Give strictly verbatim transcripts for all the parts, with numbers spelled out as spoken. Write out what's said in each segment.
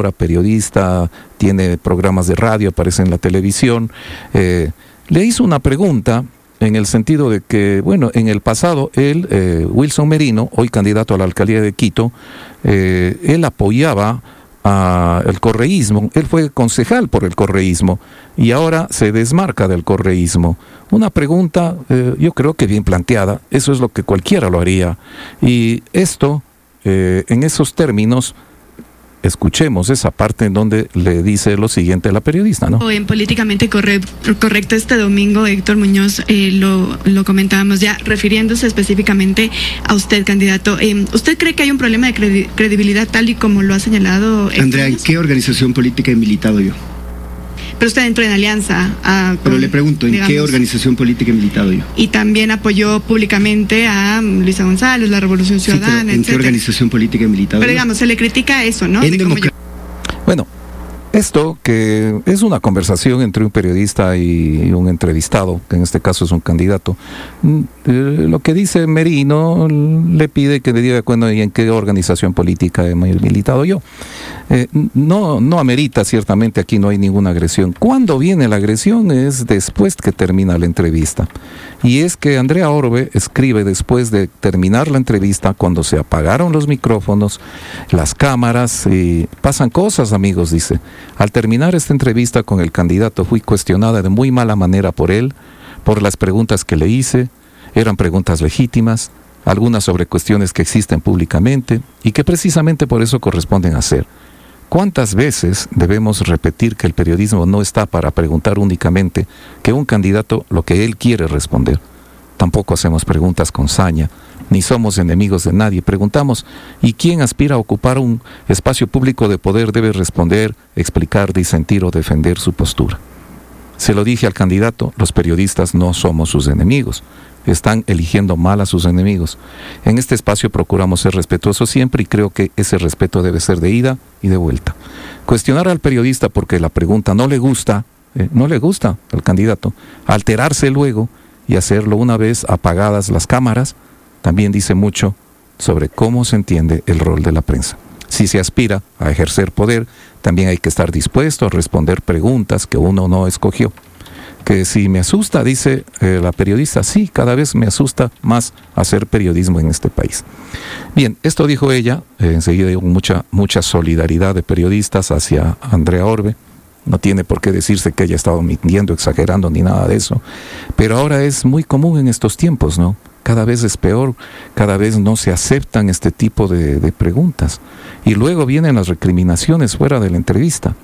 ahora periodista, tiene programas de radio, aparece en la televisión. Eh, le hizo una pregunta en el sentido de que, bueno, en el pasado él, eh, Wilson Merino, hoy candidato a la alcaldía de Quito, eh, él apoyaba al correísmo, él fue concejal por el correísmo y ahora se desmarca del correísmo. Una pregunta, eh, yo creo que bien planteada, eso es lo que cualquiera lo haría. Y esto, eh, en esos términos, escuchemos esa parte en donde le dice lo siguiente a la periodista, ¿no? En Políticamente Correcto este domingo, Héctor Muñoz, eh, lo, lo comentábamos ya, refiriéndose específicamente a usted, candidato. Eh, ¿Usted cree que hay un problema de credi credibilidad tal y como lo ha señalado Héctor Andrea, ¿en Muñoz? qué organización política he militado yo? Pero usted entró en alianza. A, Pero con, le pregunto, ¿en digamos, qué organización política he militado yo? Y también apoyó públicamente a Luisa González, la Revolución Ciudadana, sí, pero ¿en etcétera. qué organización política he militado Pero yo? digamos, se le critica eso, ¿no? En democracia. Bueno, esto que es una conversación entre un periodista y un entrevistado, que en este caso es un candidato, eh, lo que dice Merino le pide que le diga cuándo y en qué organización política he militado yo. Eh, no, no amerita, ciertamente aquí no hay ninguna agresión. Cuando viene la agresión es después que termina la entrevista. Y es que Andrea Orbe escribe después de terminar la entrevista, cuando se apagaron los micrófonos, las cámaras, y pasan cosas, amigos, dice. Al terminar esta entrevista con el candidato fui cuestionada de muy mala manera por él, por las preguntas que le hice, eran preguntas legítimas, algunas sobre cuestiones que existen públicamente y que precisamente por eso corresponden hacer. ¿Cuántas veces debemos repetir que el periodismo no está para preguntar únicamente que un candidato lo que él quiere responder? Tampoco hacemos preguntas con saña, ni somos enemigos de nadie. Preguntamos, ¿y quién aspira a ocupar un espacio público de poder debe responder, explicar, disentir o defender su postura? Se lo dije al candidato, los periodistas no somos sus enemigos. Están eligiendo mal a sus enemigos. En este espacio procuramos ser respetuosos siempre y creo que ese respeto debe ser de ida y de vuelta. Cuestionar al periodista porque la pregunta no le gusta, eh, no le gusta al candidato, alterarse luego y hacerlo una vez apagadas las cámaras, también dice mucho sobre cómo se entiende el rol de la prensa. Si se aspira a ejercer poder, también hay que estar dispuesto a responder preguntas que uno no escogió. Que si me asusta, dice eh, la periodista, sí, cada vez me asusta más hacer periodismo en este país. Bien, esto dijo ella, eh, enseguida digo mucha, mucha solidaridad de periodistas hacia Andrea Orbe. No tiene por qué decirse que ella ha estado mintiendo, exagerando, ni nada de eso. Pero ahora es muy común en estos tiempos, ¿no? Cada vez es peor, cada vez no se aceptan este tipo de, de preguntas. Y luego vienen las recriminaciones fuera de la entrevista.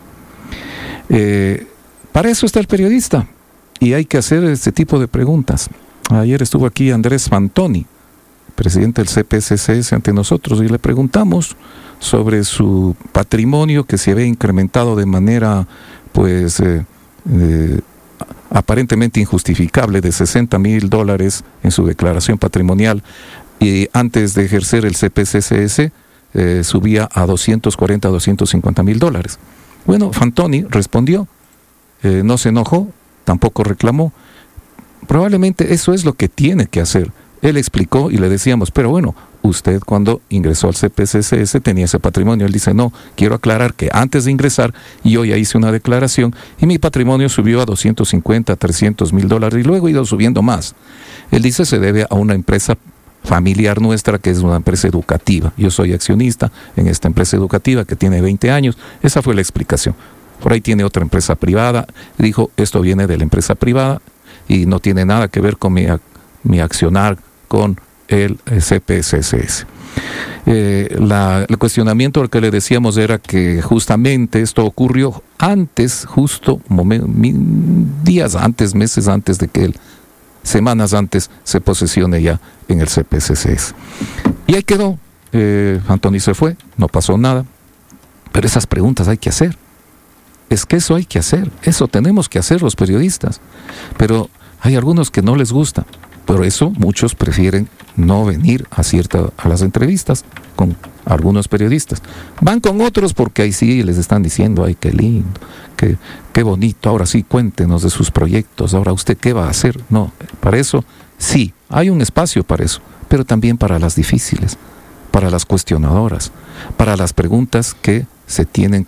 Eh, para eso está el periodista. Y hay que hacer este tipo de preguntas. Ayer estuvo aquí Andrés Fantoni, presidente del C P C C S, ante nosotros, y le preguntamos sobre su patrimonio que se había incrementado de manera, pues, eh, eh, aparentemente injustificable, de sesenta mil dólares en su declaración patrimonial, y antes de ejercer el C P C C S eh, subía a doscientos cuarenta, doscientos cincuenta mil dólares. Bueno, Fantoni respondió, eh, no se enojó, tampoco reclamó. Probablemente eso es lo que tiene que hacer. Él explicó y le decíamos, pero bueno, usted cuando ingresó al C P C C S tenía ese patrimonio. Él dice, no, quiero aclarar que antes de ingresar yo ya hice una declaración y mi patrimonio subió a doscientos cincuenta, trescientos mil dólares y luego ha ido subiendo más. Él dice, se debe a una empresa familiar nuestra que es una empresa educativa. Yo soy accionista en esta empresa educativa que tiene veinte años. Esa fue la explicación. Por ahí tiene otra empresa privada. Dijo, esto viene de la empresa privada y no tiene nada que ver con mi, mi accionar con el C P C C S. Eh, la, el cuestionamiento al que le decíamos era que justamente esto ocurrió antes, justo momen, mi, días antes, meses antes de que él, semanas antes, se posesione ya en el C P C C S. Y ahí quedó. Eh, Antoni se fue, no pasó nada. Pero esas preguntas hay que hacer. Es que eso hay que hacer, eso tenemos que hacer los periodistas. Pero hay algunos que no les gusta. Por eso muchos prefieren no venir a, cierta, a las entrevistas con algunos periodistas. Van con otros porque ahí sí les están diciendo, ay, qué lindo, qué, qué bonito, ahora sí cuéntenos de sus proyectos, ahora usted qué va a hacer. No, para eso sí, hay un espacio para eso, pero también para las difíciles, para las cuestionadoras, para las preguntas que se tienen que